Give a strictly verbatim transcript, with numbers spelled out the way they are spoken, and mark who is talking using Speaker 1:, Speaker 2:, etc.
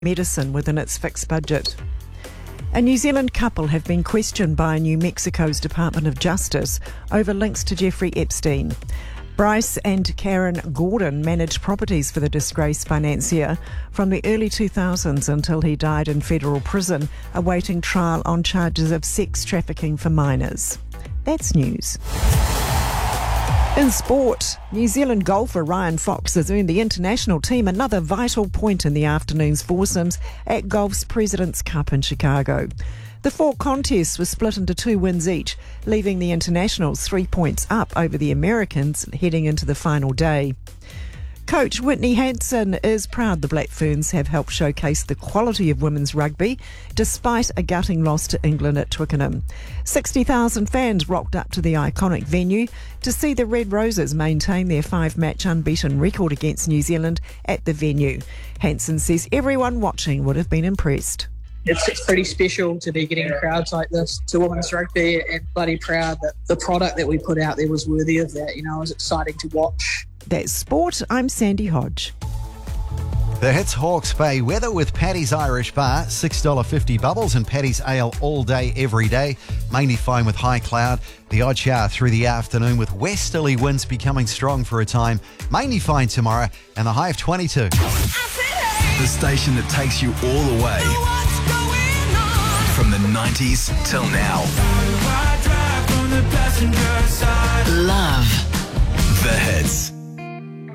Speaker 1: medicine within its fixed budget. A New Zealand couple have been questioned by New Mexico's Department of Justice over links to Jeffrey Epstein. Bryce and Karen Gordon managed properties for the disgraced financier from the early two thousands until he died in federal prison, awaiting trial on charges of sex trafficking for minors. That's news. In sport, New Zealand golfer Ryan Fox has earned the international team another vital point in the afternoon's foursomes at golf's President's Cup in Chicago. The four contests were split into two wins each, leaving the internationals three points up over the Americans heading into the final day. Coach Whitney Hansen is proud the Black Ferns have helped showcase the quality of women's rugby despite a gutting loss to England at Twickenham. sixty thousand fans rocked up to the iconic venue to see the Red Roses maintain their five-match unbeaten record against New Zealand at the venue. Hansen says everyone watching would have been impressed.
Speaker 2: It's, it's pretty special to be getting crowds like this to women's rugby, and bloody proud that the product that we put out there was worthy of that. You know, it was exciting to watch.
Speaker 1: That's sport. I'm Sandy Hodge.
Speaker 3: The Hits Hawke's Bay weather with Paddy's Irish Bar, six dollars fifty bubbles and Paddy's Ale all day, every day. Mainly fine with high cloud. The odd shower through the afternoon with westerly winds becoming strong for a time. Mainly fine tomorrow and the high of twenty-two.
Speaker 4: The station that takes you all the way. From the nineties till now. Love the hits.